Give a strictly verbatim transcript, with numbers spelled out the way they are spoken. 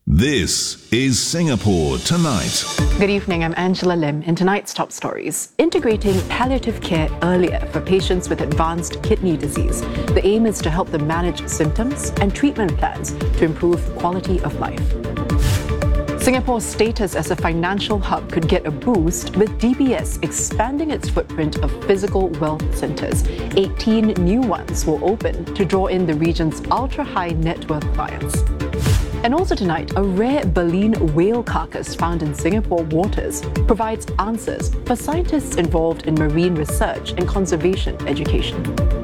This is Singapore Tonight. Good evening, I'm Angela Lim. In tonight's top stories, integrating palliative care earlier for patients with advanced kidney disease. The aim is to help them manage symptoms and treatment plans to improve quality of life. Singapore's status as a financial hub could get a boost with D B S expanding its footprint of physical wealth centres. eighteen new ones will open to draw in the region's ultra-high net worth clients. And also tonight, a rare baleen whale carcass found in Singapore waters provides answers for scientists involved in marine research and conservation education.